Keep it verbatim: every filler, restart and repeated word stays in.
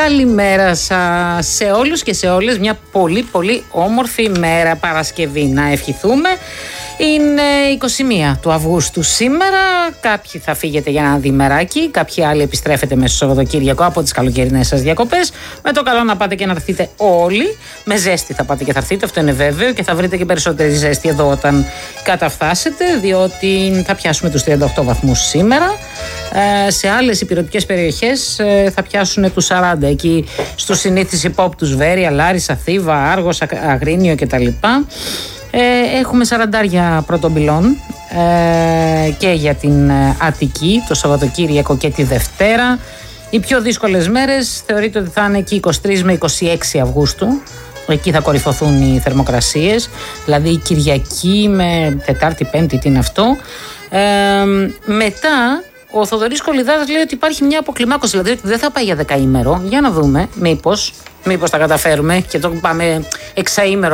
Καλημέρα σας σε όλους και σε όλες. Μια πολύ πολύ όμορφη μέρα Παρασκευή να ευχηθούμε. Είναι είκοσι μία του Αυγούστου σήμερα. Κάποιοι θα φύγετε για ένα διημεράκι, κάποιοι άλλοι επιστρέφετε μέσα στο Σαββατοκύριακο από τις καλοκαιρινές σας διακοπές. Με το καλό να πάτε και να έρθετε όλοι. Με ζέστη θα πάτε και θα έρθετε, αυτό είναι βέβαιο, και θα βρείτε και περισσότερη ζέστη εδώ όταν καταφτάσετε, διότι θα πιάσουμε τους τριάντα οκτώ βαθμούς σήμερα. Ε, σε άλλες ηπειρωτικές περιοχές ε, θα πιάσουν τους σαράντα, εκεί στους συνήθεις υπόπτους Βέρεια, Λάρισα, Θήβα, Άργος, Αγρίνιο κτλ. Ε, έχουμε σαραντάρια πρωτομπυλών ε, και για την Αττική το Σαββατοκύριακο και τη Δευτέρα. Οι πιο δύσκολες μέρες θεωρείται ότι θα είναι εκεί είκοσι τρεις με είκοσι έξι Αυγούστου. Εκεί θα κορυφωθούν οι θερμοκρασίες, δηλαδή Κυριακή με Τετάρτη, Πέμπτη, τι είναι αυτό. Ε, μετά ο Θοδωρής Κολυδάρας λέει ότι υπάρχει μια αποκλιμάκωση, δηλαδή ότι δεν θα πάει για δεκαήμερο. Για να δούμε, μήπως, μήπως τα καταφέρουμε και το πάμε εξαήμερο.